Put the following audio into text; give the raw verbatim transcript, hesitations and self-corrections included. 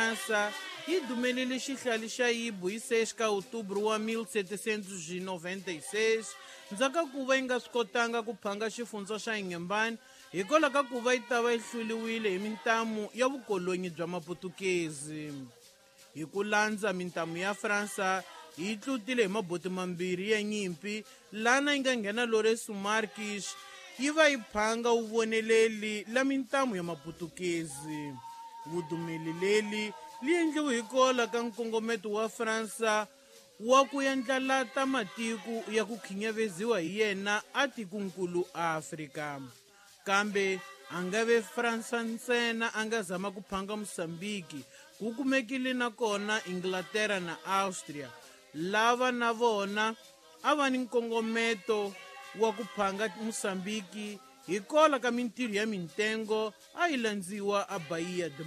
França yi dumelele xihlala xa Yibo hi seis ka Outubro wa mil setecentos e noventa e seis, ndzhaka ku va yi nga swi kotanga ku phanga xifundza xa Inhambane hikwalaho ka ku va yi ta va yi hluriwile hi mintamu ya vukolonyi bya Maputukezi. Hi ku landza mintamu ya França yi tlutile hi maboti mambirhi ya nyimpi, lana yi nga nghena Lourenço Marques yi va yi phanga vuvoneleli la mintamu ya Maputukezi. Vudumeli leli li endliwe hikwalaho ka nkongometo wa França wa ku yandlalata matiko ya ku khinyaveziwa hi yena a tikonkulu Afrika. Kambe a nga ve França ntsena a nga zama ku phanga Mosambiki, ku kumekile na kona Inglaterra na Austria, lava na vona a va ni nkongometo wa ku phanga Mosambiki hikwalaho ka mintirho ya mitengo a yi landziwa a Bahia de